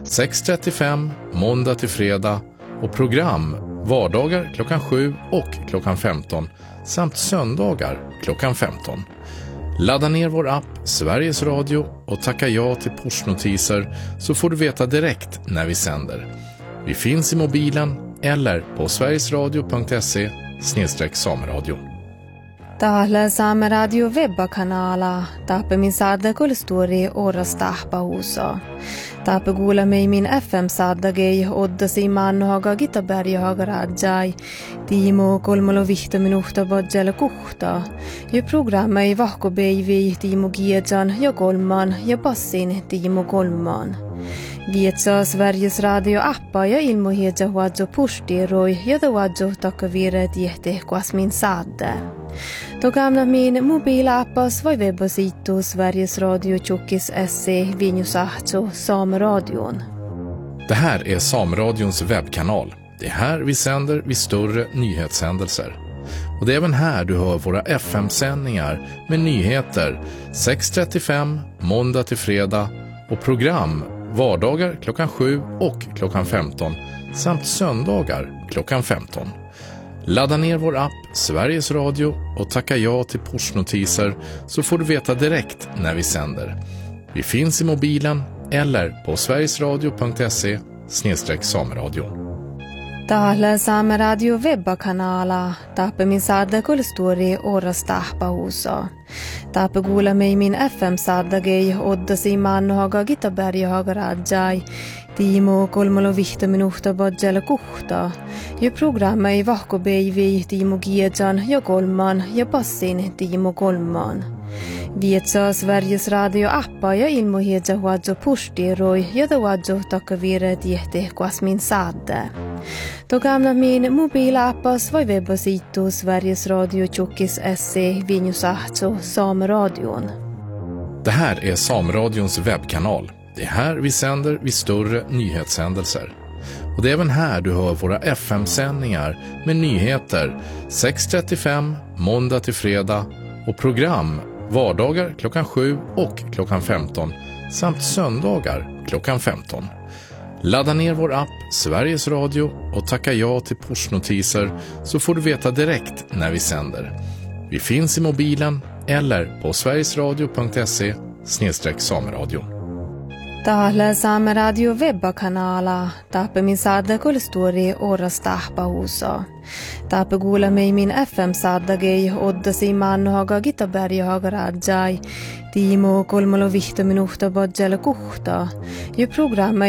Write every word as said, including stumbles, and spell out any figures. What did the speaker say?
sex trettiofem måndag till fredag och program vardagar klockan sju och klockan femton samt söndagar klockan femton. Ladda ner vår app Sveriges Radio och tacka ja till pushnotiser så får du veta direkt när vi sänder. Vi finns i mobilen eller på sverigesradio punkt se snedstreck sameradio. Täällä Saamen Radio webbakanala taappamin saadakul stori oras tahpahuuso. Taappa kuulemme min F M-saadagei oddasi maannohaga Gitaberjahaga rajai. Tiimo kolmalo vihto minuhta bodjala kuhta. Ja programma ei vahkobeivi Tiimo Giedjan ja kolman ja passin Tiimo kolman. Vietsa Sveriges Radio-appa ja ilmohedja huadjo pushtiroi ja tuadjo takavire tiehte kuasmin saadde. Togamna min mobilappas vai webbasitu Sveriges Radio Tjockis se vinjusahto Sameradion. Det här är Sameradions webbkanal. Det är här vi sänder vid större nyhetshändelser. Och det är även här du hör våra F M-sändningar med nyheter sex trettiofem måndag till fredag och program vardagar klockan sju och klockan femton samt söndagar klockan femton. Ladda ner vår app Sveriges Radio och tacka ja till pushnotiser så får du veta direkt när vi sänder. Vi finns i mobilen eller på sverigesradio punkt se snedstreck sameradio. Täällä Saamen Radio webbakanala taappamin saadakul stori oras tahpahuuso. Taappa kuulemme min F M-saadagei oddasi maannohaga Gitaberjahaga rajai. Tiimo kolmalo vihto minuhta bodjala kuhta. Ja programma ei vahkobeivi Tiimo Giedjan ja kolman ja passin Tiimo kolman. Vietsa Sveriges Radio-appa ja ilmohedja huadjo pushtiroi ja tuadjo takavire tiehte kuasmin saadde. Togamna min mobilappas vai webbasitu Sveriges Radio Tjockis se vinjusahto Sameradion. Det här är Sameradions webbkanal. Det är här vi sänder vid större nyhetshändelser. Och det är även här du hör våra F M-sändningar med nyheter sex trettiofem måndag till fredag och program vardagar klockan sju och klockan femton samt söndagar klockan femton. Ladda ner vår app Sveriges Radio och tacka ja till pushnotiser så får du veta direkt när vi sänder. Vi finns i mobilen eller på sverigesradio punkt se snedstreck sameradio. Täällä Saamen Radio webbakanala taappamin saadakul stori oras tahpahuuso. Taappa kuulemme min F M-saadagei oddasi maannohaga Gitaberjahaga rajai. Tiimo kolmalo vihto minuhta bodjala kuhta. Ja programma